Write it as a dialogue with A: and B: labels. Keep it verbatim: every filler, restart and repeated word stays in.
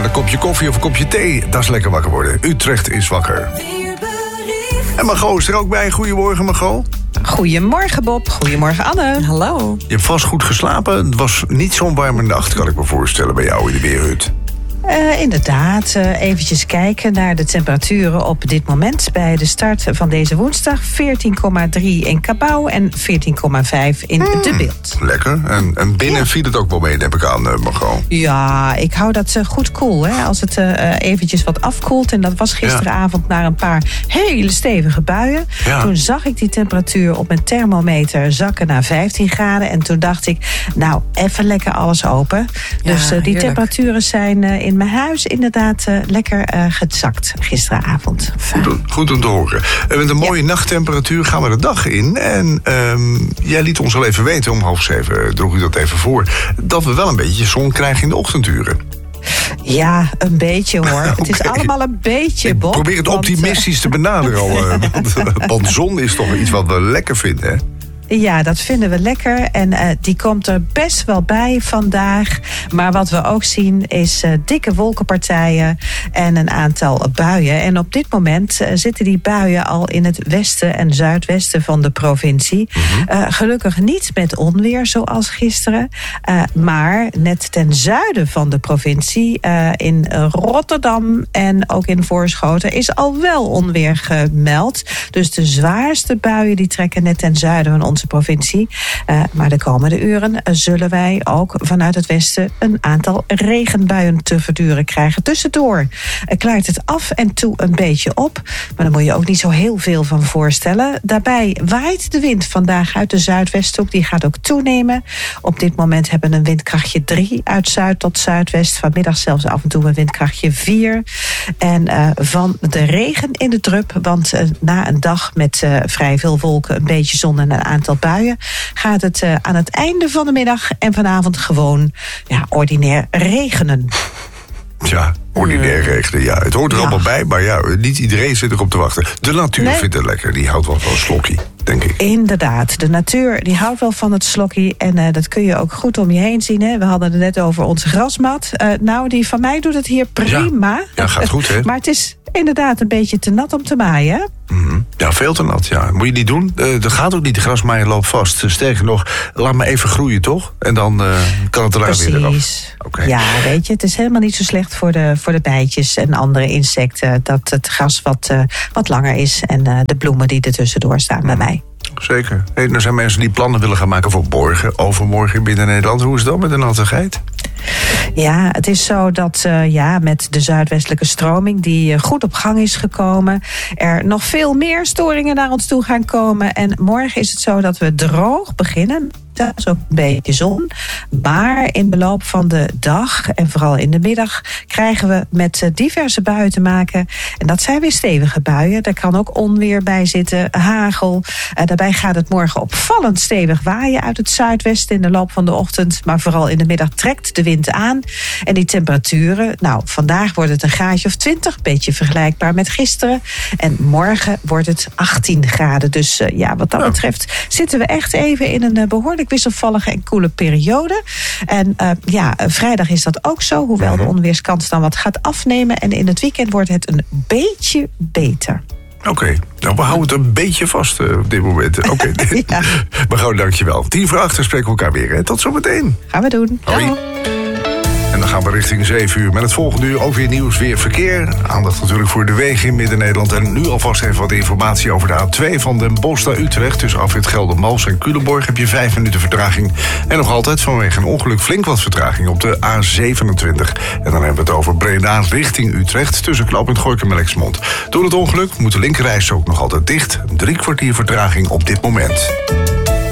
A: een kopje koffie of een kopje thee. Dat is lekker wakker worden. Utrecht is wakker. En Margot is er ook bij. Goedemorgen, Margot.
B: Goedemorgen, Bob. Goedemorgen, Anne.
C: Hallo.
A: Je hebt vast goed geslapen. Het was niet zo'n warme nacht, kan ik me voorstellen, bij jou in de weerhut.
B: Uh, inderdaad, uh, eventjes kijken naar de temperaturen op dit moment bij de start van deze woensdag. veertien komma drie in Cabauw en veertien komma vijf in mm, De Bilt.
A: Lekker. En, en binnen ja. viel het ook wel mee, heb ik aan, uh, Margot.
B: Ja, ik hou dat uh, goed koel. Hè? Als het uh, eventjes wat afkoelt. En dat was gisteravond ja. na een paar hele stevige buien. Ja. Toen zag ik die temperatuur op mijn thermometer zakken naar vijftien graden. En toen dacht ik, nou, even lekker alles open. Ja, dus uh, die heerlijk. temperaturen zijn uh, in mijn huis inderdaad uh, lekker uh, gezakt gisteravond.
A: Goed, goed om te horen. Uh, met een mooie ja. nachttemperatuur gaan we de dag in. En um, jij liet ons al even weten, om half zeven droeg u dat even voor, dat we wel een beetje zon krijgen in de ochtenduren.
B: Ja, een beetje hoor. Okay. Het is allemaal een beetje, Bob.
A: Ik probeer het optimistisch want, uh... te benaderen al. Uh, want, want zon is toch iets wat we lekker vinden, hè?
B: Ja, dat vinden we lekker. En uh, die komt er best wel bij vandaag. Maar wat we ook zien is uh, dikke wolkenpartijen en een aantal buien. En op dit moment uh, zitten die buien al in het westen en zuidwesten van de provincie. Mm-hmm. Uh, gelukkig niet met onweer zoals gisteren. Uh, maar net ten zuiden van de provincie, uh, in Rotterdam en ook in Voorschoten, is al wel onweer gemeld. Dus de zwaarste buien die trekken net ten zuiden van ons provincie. Uh, maar de komende uren uh, zullen wij ook vanuit het westen een aantal regenbuien te verduren krijgen. Tussendoor uh, klaart het af en toe een beetje op. Maar daar moet je ook niet zo heel veel van voorstellen. Daarbij waait de wind vandaag uit de zuidwesthoek. Die gaat ook toenemen. Op dit moment hebben we een windkrachtje drie uit zuid tot zuidwest. Vanmiddag zelfs af en toe een windkrachtje vier. En uh, van de regen in de drup, want uh, na een dag met uh, vrij veel wolken, een beetje zon en een aantal buien, gaat het uh, aan het einde van de middag en vanavond gewoon ja, ordinair regenen.
A: Ja, ordinair regenen, ja. Het hoort er ja. allemaal bij, maar ja, niet iedereen zit erop te wachten. De natuur nee. vindt het lekker, die houdt wel van een slokkie, denk ik.
B: Inderdaad, de natuur die houdt wel van het slokkie. En uh, dat kun je ook goed om je heen zien. Hè? We hadden het net over onze grasmat. Uh, nou, die van mij doet het hier prima.
A: Ja, ja gaat goed, hè?
B: Maar het is inderdaad een beetje te nat om te maaien, hè?
A: Mm-hmm. Ja, veel te nat, ja. Moet je niet doen. Uh, dat gaat ook niet, de grasmaaier loopt vast. Sterker nog, laat me even groeien, toch? En dan uh, kan het eruit weer eraf.
B: Precies. Okay. Ja, weet je, het is helemaal niet zo slecht voor de, voor de bijtjes en andere insecten dat het gras wat, uh, wat langer is en uh, de bloemen die er tussendoor staan mm. bij mij.
A: Zeker. Hey, er zijn mensen die plannen willen gaan maken voor morgen, overmorgen in Midden-Nederland. Hoe is dat met de nattigheid?
B: Ja, het is zo dat uh, ja, met de zuidwestelijke stroming die uh, goed op gang is gekomen, er nog veel meer storingen naar ons toe gaan komen. En morgen is het zo dat we droog beginnen. Dat is ook een beetje zon. Maar in de loop van de dag en vooral in de middag krijgen we met diverse buien te maken. En dat zijn weer stevige buien. Daar kan ook onweer bij zitten, hagel. Uh, daarbij gaat het morgen opvallend stevig waaien uit het zuidwesten in de loop van de ochtend. Maar vooral in de middag trekt de wind aan. En die temperaturen, nou, vandaag wordt het een graadje of twintig. Een beetje vergelijkbaar met gisteren. En morgen wordt het achttien graden. Dus uh, ja, wat dat betreft zitten we echt even in een uh, behoorlijk wisselvallige en koele periode. En uh, ja, vrijdag is dat ook zo, hoewel de onweerskans dan wat gaat afnemen. En in het weekend wordt het een beetje beter.
A: Oké, okay. Nou, we houden het een beetje vast uh, op dit moment. Oké, okay. ja. Maar gauw, dankjewel. Tien voor achter spreken we elkaar weer. Hè. Tot zometeen.
B: Gaan we doen.
A: Hoi. Ja. En dan gaan we richting zeven uur. Met het volgende uur ook weer nieuws, weer verkeer. Aandacht natuurlijk voor de wegen in Midden-Nederland. En nu alvast even wat informatie over de A twee van Den Bosch naar Utrecht. Tussen afrit Geldermalsen en Culemborg heb je vijf minuten vertraging. En nog altijd vanwege een ongeluk flink wat vertraging op de A zevenentwintig. En dan hebben we het over Breda richting Utrecht. Tussen knooppunt Gorinchem en Lexmond. Door het ongeluk moet de linkerreis ook nog altijd dicht. Drie kwartier vertraging op dit moment.